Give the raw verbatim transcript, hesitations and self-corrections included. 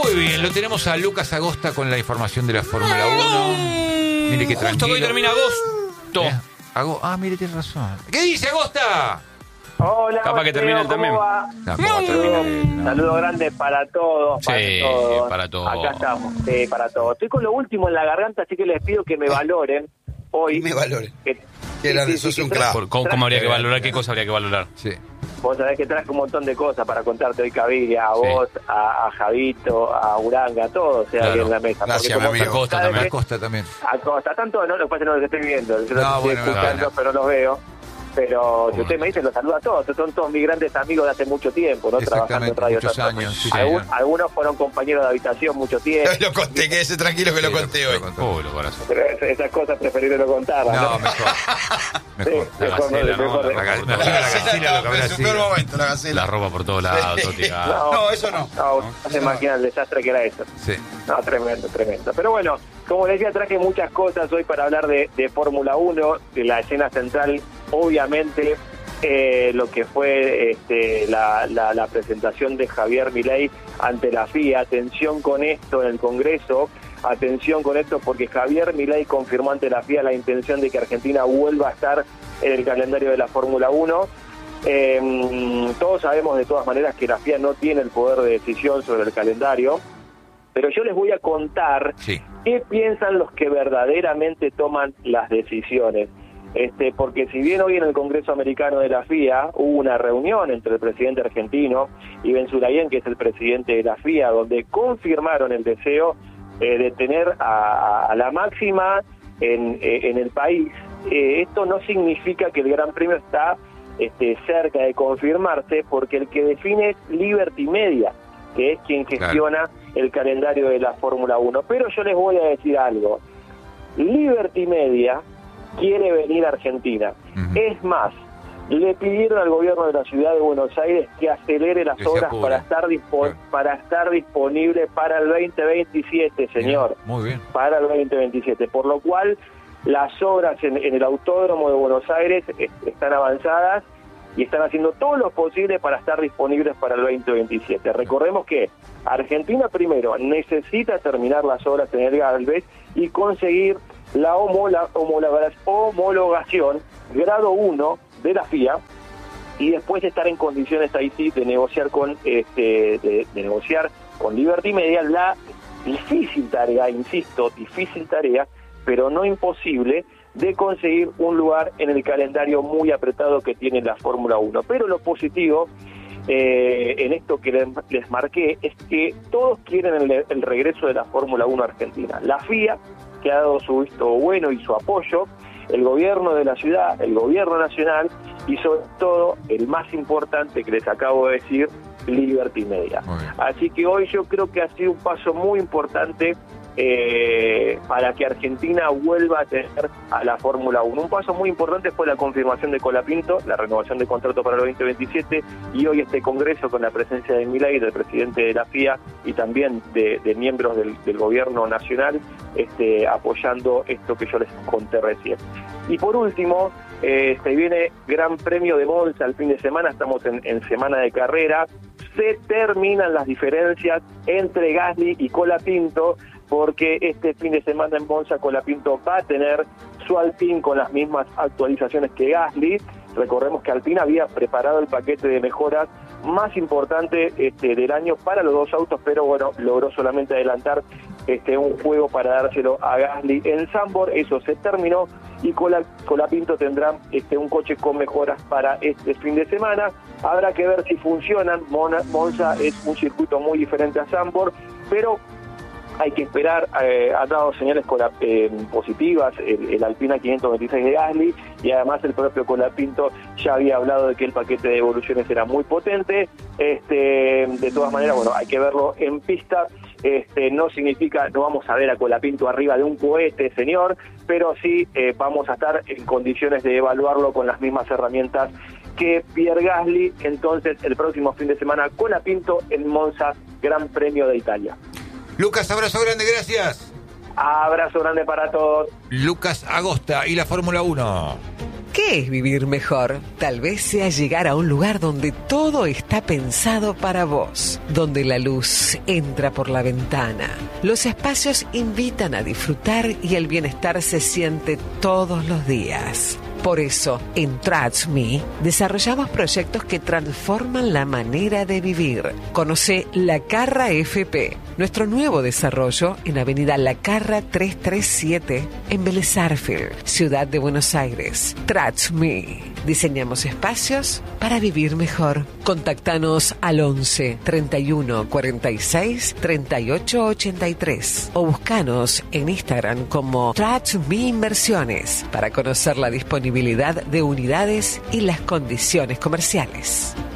Muy bien, lo tenemos a Lucas Agosta con la información de la Fórmula uno. Mire qué tranquilo. Justo que hoy termina agosto. ¿Eh? Ago- ah, mire, tiene razón. ¿Qué dice Agosta? Hola, Capaz que termina él también. ¿cómo va? No, ¿cómo va a terminar él? No. Saludo grande para todos. Para Sí, todos. para todos. Acá estamos, sí, para todos. Estoy con lo último en la garganta, así que les pido que me valoren hoy. Me valoren. Que, Qué grande, sí, sí, sos que un tra- crack. Por- ¿Cómo, cómo habría que valorar? ¿Qué cosa habría que valorar? Sí. Vos sabés que traje un montón de cosas para contarte hoy, Caviria, a Sí. vos, a, a Javito, a Uranga, a todos, o sea, Claro. aquí en la mesa. Gracias, Porque como mi amigo. Acosta cada también. vez- Acosta también. Acosta, tanto no, lo que pasa es que no los estoy viendo, yo los No, estoy bueno, escuchando, no, no. pero no los veo. Pero si Bueno. usted me dice, los saludo a todos, son todos mis grandes amigos de hace mucho tiempo, ¿no? Trabajando en Exactamente, Radio muchos Santo. años. Sí, Algún- señor. algunos fueron compañeros de habitación mucho tiempo. Lo conté, quédese tranquilo que lo Sí, conté hoy. conté. Oh, lo corazón. Pero es- esas cosas preferí no contarlas. No, ¿no? mejor. Mejor. Sí, La mejor no, gacela, ¿no? mejor- La La, ga- ropa- la, la gacela lo que habrá en su peor sido. momento, la gacela. La ropa por todos lados, todo tirado. No, No, eso no. No, no se imagina el desastre que era eso. Sí. No, tremendo, tremendo. Pero bueno, como les decía, traje muchas cosas hoy para hablar de, de Fórmula uno, de la escena central, obviamente, eh, lo que fue este, la, la, la presentación de Javier Milei ante la F I A. Atención con esto en el Congreso, atención con esto porque Javier Milei confirmó ante la F I A la intención de que Argentina vuelva a estar en el calendario de la Fórmula uno. Eh, todos sabemos de todas maneras que la F I A no tiene el poder de decisión sobre el calendario, pero yo les voy a contar Sí. qué piensan los que verdaderamente toman las decisiones. Este, porque si bien hoy en el Congreso Americano de la F I A hubo una reunión entre el presidente argentino y Ben Sulayem, que es el presidente de la F I A, donde confirmaron el deseo eh, de tener a, a la máxima en, eh, en el país, eh, esto no significa que el Gran Premio está este, cerca de confirmarse, porque el que define es Liberty Media, que es quien gestiona el calendario de la Fórmula uno. Pero yo les voy a decir algo. Liberty Media quiere venir a Argentina. Ujú. Es más, le pidieron al gobierno de la ciudad de Buenos Aires que acelere las Que se obras apure. para estar dispo- Claro. para estar disponible para el veinte veintisiete, señor. Bien, muy bien. Para el veinte veintisiete. Por lo cual, las obras en, en el Autódromo de Buenos Aires es- están avanzadas y están haciendo todo lo posible para estar disponibles para el veinte veintisiete. Recordemos que Argentina primero necesita terminar las obras en el Galvez y conseguir la homola- homologa- homologación grado uno de la F I A, y después estar en condiciones ahí sí de negociar con este de, de negociar con Liberty Media la difícil tarea, insisto, difícil tarea, pero no imposible, de conseguir un lugar en el calendario muy apretado que tiene la Fórmula uno. Pero lo positivo eh, en esto que les, les marqué es que todos quieren el, el regreso de la Fórmula uno Argentina. La F I A, que ha dado su visto bueno y su apoyo, el gobierno de la ciudad, el gobierno nacional y sobre todo, el más importante que les acabo de decir, Liberty Media. Muy bien. Así que hoy yo creo que ha sido un paso muy importante eh, para que Argentina vuelva a tener a la Fórmula uno. Un paso muy importante fue la confirmación de Colapinto, la renovación de contrato para el veinte veintisiete, y hoy este congreso con la presencia de Milei, del presidente de la F I A y también de, de miembros del, del gobierno nacional, este, apoyando esto que yo les conté recién. Y por último, eh, se viene Gran Premio de Monza el fin de semana, estamos en, en semana de carrera, se terminan las diferencias entre Gasly y Colapinto, porque este fin de semana en Monza Colapinto va a tener su Alpine con las mismas actualizaciones que Gasly. Recordemos que Alpine había preparado el paquete de mejoras más importante este, del año para los dos autos, pero bueno, logró solamente adelantar este, un juego para dárselo a Gasly en Zandvoort. Eso se terminó y Cola, Colapinto tendrá este, un coche con mejoras para este fin de semana. Habrá que ver si funcionan. Mona, Monza es un circuito muy diferente a Zandvoort, pero hay que esperar. Eh, ha dado señales Cola, eh, positivas el, el Alpina quinientos veintiséis de Gasly, y además el propio Colapinto ya había hablado de que el paquete de evoluciones era muy potente. Este, de todas maneras, bueno, hay que verlo en pista. Este, no significa, no vamos a ver a Colapinto arriba de un cohete, señor, pero sí eh, vamos a estar en condiciones de evaluarlo con las mismas herramientas que Pierre Gasly. Entonces, el próximo fin de semana, Colapinto en Monza, Gran Premio de Italia. Lucas, abrazo grande, gracias. Abrazo grande para todos. Lucas Agosta y la Fórmula uno. ¿Qué ¿Qué es vivir mejor? Tal vez sea llegar a un lugar donde todo está pensado para vos, donde la luz entra por la ventana. Los espacios invitan a disfrutar y el bienestar se siente todos los días. Por eso, en Trust Me, desarrollamos proyectos que transforman la manera de vivir. Conoce La Carra F P, nuestro nuevo desarrollo en Avenida La Carra trescientos treinta y siete, en Vélez Sarsfield, Ciudad de Buenos Aires. Trust Me. Diseñamos espacios para vivir mejor. Contactanos al once, treinta y uno, cuarenta y seis, treinta y ocho, ochenta y tres o buscanos en Instagram como Trust Me Inversiones para conocer la disponibilidad de unidades y las condiciones comerciales.